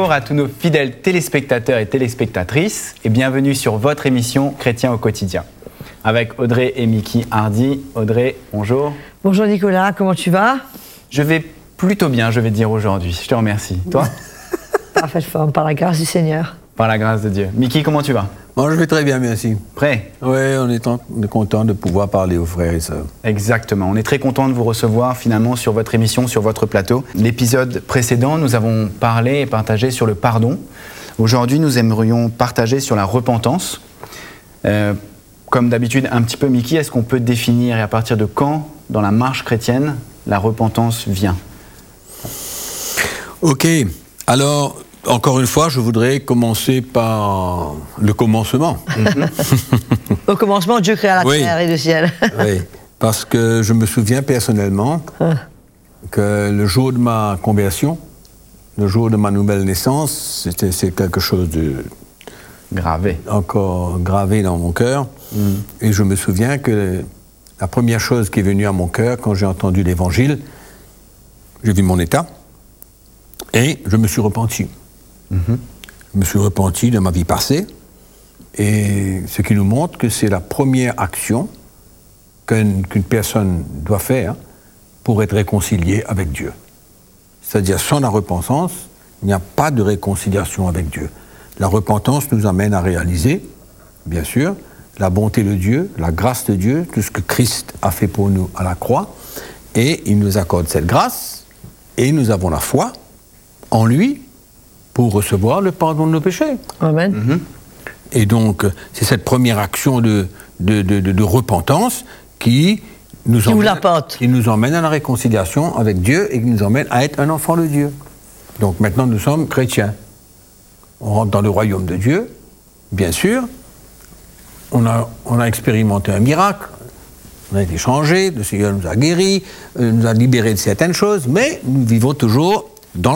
Bonjour à tous nos fidèles téléspectateurs et téléspectatrices et bienvenue sur votre émission Chrétien au quotidien. Avec Audrey et Mickey Hardy. Audrey, bonjour. Bonjour Nicolas, comment tu vas? Je vais plutôt bien, je vais te dire aujourd'hui. Je te remercie. Toi? Parfaite forme, par la grâce du Seigneur. Par la grâce de Dieu. Mickey, comment tu vas? Moi, je vais très bien, merci. Prêt? Oui, on est content de pouvoir parler aux frères et sœurs. Exactement. On est très content de vous recevoir finalement sur votre émission, sur votre plateau. L'épisode précédent, nous avons parlé et partagé sur le pardon. Aujourd'hui, nous aimerions partager sur la repentance. Comme d'habitude, un petit peu, Mickey, est-ce qu'on peut définir et à partir de quand, dans la marche chrétienne, la repentance vient? Ok. Alors, encore une fois, je voudrais commencer par le commencement. Au commencement, Dieu créa la terre et le ciel. Oui, parce que je me souviens personnellement que le jour de ma conversion, le jour de ma nouvelle naissance, c'est quelque chose de encore gravé dans mon cœur. Et je me souviens que la première chose qui est venue à mon cœur quand j'ai entendu l'Évangile, j'ai vu mon état et je me suis repenti. Je me suis repenti de ma vie passée, et ce qui nous montre que c'est la première action qu'une personne doit faire pour être réconciliée avec Dieu. C'est-à-dire, sans la repentance, il n'y a pas de réconciliation avec Dieu. La repentance nous amène à réaliser, bien sûr, la bonté de Dieu, la grâce de Dieu, tout ce que Christ a fait pour nous à la croix, et il nous accorde cette grâce, et nous avons la foi en lui, pour recevoir le pardon de nos péchés. Amen. Et donc, c'est cette première action de repentance qui nous emmène à la réconciliation avec Dieu et qui nous emmène à être un enfant de Dieu. Donc maintenant, nous sommes chrétiens. On rentre dans le royaume de Dieu, bien sûr. On a expérimenté un miracle. On a été changé, le Seigneur nous a guéris, nous a libérés de certaines choses, mais nous vivons toujours